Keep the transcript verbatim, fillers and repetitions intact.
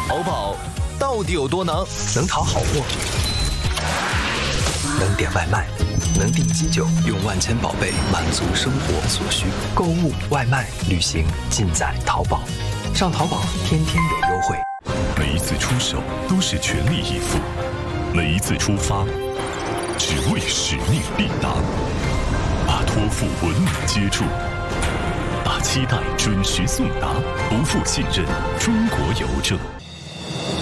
淘宝到底有多能？ 能淘好货，能点外卖，能订机酒，用万千宝贝满足生活所需。购物、外卖、旅行，尽在淘宝。上淘宝，天天有优惠。 每一次出手都是全力以赴，每一次出发只为使命必达。把托付稳稳接住，把期待准时送达，不负信任。中国邮政。